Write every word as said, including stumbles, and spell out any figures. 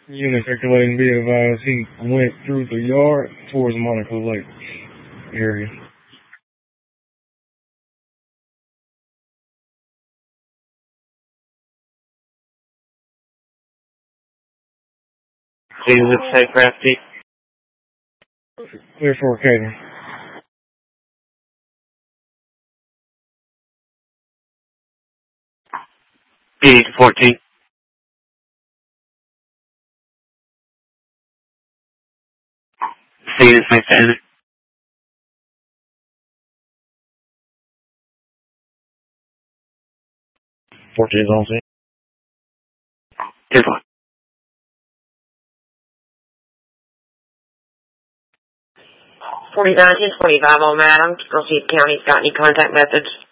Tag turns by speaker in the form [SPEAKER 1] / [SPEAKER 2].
[SPEAKER 1] Unit circulating, be advised, he went through the yard towards Monaco Lake area.
[SPEAKER 2] Please with crafty.
[SPEAKER 1] Clear for catering.
[SPEAKER 2] eight fourteen. Scene is my standard.
[SPEAKER 1] fourteen is on scene.
[SPEAKER 2] Good one.
[SPEAKER 3] forty-nine, ten twenty-five on Madam. I'll see if the county's got any contact methods.